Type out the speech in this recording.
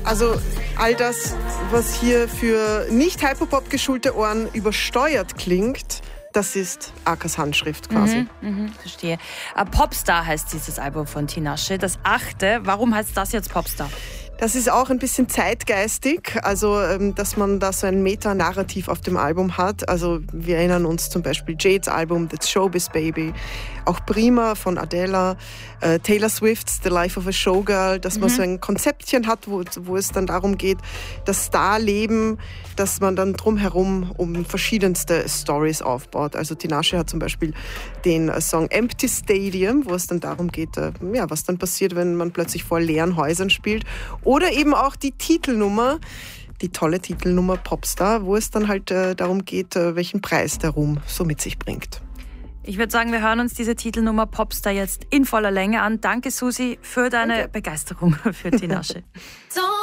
Also all das, was hier für nicht Hyperpop geschulte Ohren übersteuert klingt, das ist Akas Handschrift quasi. Verstehe. Popstar heißt dieses Album von Tinashe, das 8. Warum heißt das jetzt Popstar? Das ist auch ein bisschen zeitgeistig, also dass man da so ein Metanarrativ auf dem Album hat. Also wir erinnern uns zum Beispiel Jades Album That's Showbiz Baby, auch Prima von Adele, Taylor Swift's The Life of a Showgirl, dass man so ein Konzeptchen hat, wo es dann darum geht, das Starleben, dass man dann drumherum um verschiedenste Stories aufbaut. Also Tinashe hat zum Beispiel den Song Empty Stadium, wo es dann darum geht, was dann passiert, wenn man plötzlich vor leeren Häusern spielt. Oder eben auch die Titelnummer, die tolle Titelnummer Popstar, wo es dann halt darum geht, welchen Preis der Ruhm so mit sich bringt. Ich würde sagen, wir hören uns diese Titelnummer Popstar jetzt in voller Länge an. Danke, Susi, für deine Begeisterung für Tinashe.